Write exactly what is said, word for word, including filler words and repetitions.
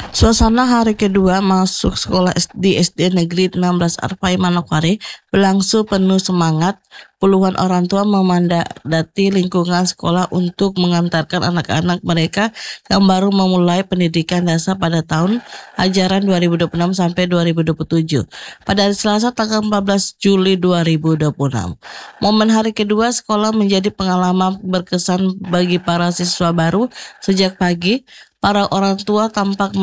Suasana hari kedua masuk sekolah S- di S D Negeri enam belas Arfai Manokwari berlangsung penuh semangat. Puluhan orang tua memadati lingkungan sekolah untuk mengantarkan anak-anak mereka yang baru memulai pendidikan dasar pada tahun ajaran dua ribu dua puluh enam sampai dua ribu dua puluh tujuh pada hari Selasa tanggal empat belas Juli dua ribu dua puluh enam. Momen hari kedua sekolah menjadi pengalaman berkesan bagi para siswa baru. Sejak pagi, para orang tua tampak